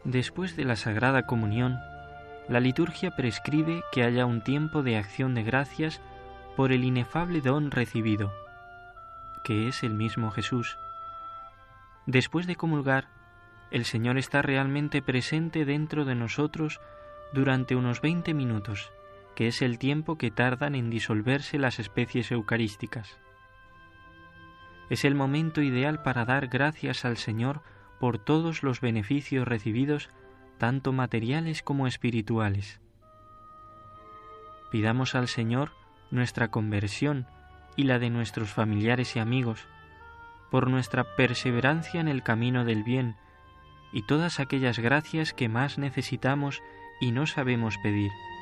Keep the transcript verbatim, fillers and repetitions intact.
Después de la Sagrada Comunión, la liturgia prescribe que haya un tiempo de acción de gracias por el inefable don recibido, que es el mismo Jesús. Después de comulgar, el Señor está realmente presente dentro de nosotros durante unos veinte minutos, que es el tiempo que tardan en disolverse las especies eucarísticas. Es el momento ideal para dar gracias al Señor por todos los beneficios recibidos, tanto materiales como espirituales. Pidamos al Señor nuestra conversión y la de nuestros familiares y amigos, por nuestra perseverancia en el camino del bien y todas aquellas gracias que más necesitamos y no sabemos pedir.